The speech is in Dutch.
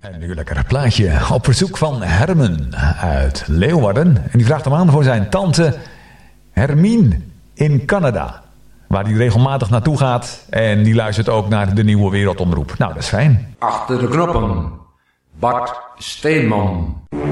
En nu lekker een plaatje op verzoek van Hermen uit Leeuwarden. En die vraagt hem aan voor zijn tante Hermien in Canada. Waar hij regelmatig naartoe gaat. En die luistert ook naar de Nieuwe Wereldomroep. Nou, dat is fijn. Achter de knoppen, Bart Steenman.